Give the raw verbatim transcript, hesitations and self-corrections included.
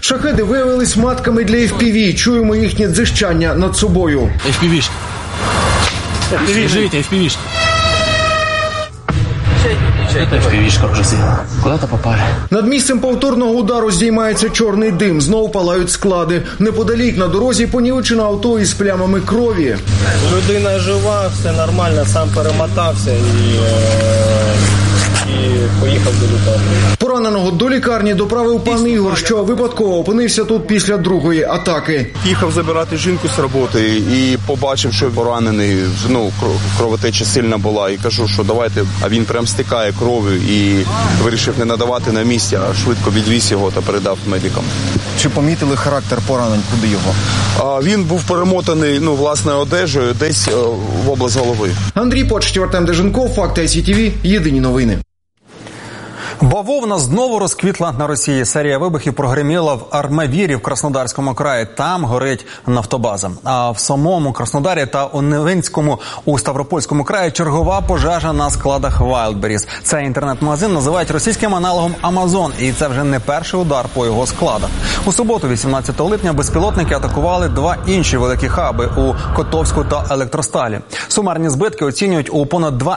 Шахеди виявились матками для еф пі ві. Чуємо їхнє дзижчання над собою. еф пі ві-шка. Живите, еф пі ві-шка. Это еф пі ві-шка вже з'їла. Куди-то попали. Над місцем повторного удару здіймається чорний дим. Знову палають склади. Неподалік на дорозі понівечене авто із плямами крові. Людина жива, все нормально, сам перемотався і, і поїхав до лікарні. Пораненого до лікарні доправив пан Ігор, що випадково опинився тут після другої атаки. Їхав забирати жінку з роботи і побачив, що поранений, ну, кровотеча сильна була. І кажу, що давайте, а він прям стікає кров'ю і вирішив не надавати на місці, а швидко відвіз його та передав медикам. Чи помітили характер поранень, куди його? А, він був перемотаний, ну, власною одежею десь в область голови. Андрій Почтів, Артем Деженков, Факти ай сі ті ві, єдині новини. Бавовна знову розквітла на Росії. Серія вибухів прогреміла в Армавірі в Краснодарському краї. Там горить нафтобаза. А в самому Краснодарі та у Невинському у Ставропольському краї чергова пожежа на складах Wildberries. Цей інтернет-магазин називають російським аналогом Amazon. І це вже не перший удар по його складах. У суботу, вісімнадцятого липня, безпілотники атакували два інші великі хаби у Котовську та Електросталі. Сумарні збитки оцінюють у понад два